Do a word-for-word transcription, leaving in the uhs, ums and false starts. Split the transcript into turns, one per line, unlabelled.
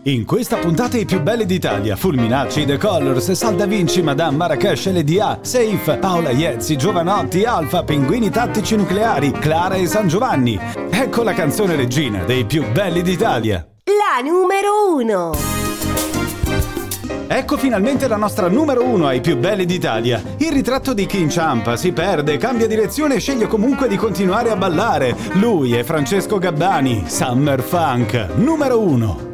In questa puntata i più belli d'Italia: Fulminacci, The Colors, Salda Vinci, Madame Marrakesh, L D A, Safe, Paola Iezzi, Giovanotti, Alfa, Pinguini Tattici Nucleari, Clara e San Giovanni. Ecco la canzone regina dei più belli d'Italia.
La numero uno.
Ecco finalmente la nostra numero uno ai più belli d'Italia. Il ritratto di chi inciampa, si perde, cambia direzione e sceglie comunque di continuare a ballare. Lui è Francesco Gabbani, Summer Funk, numero uno.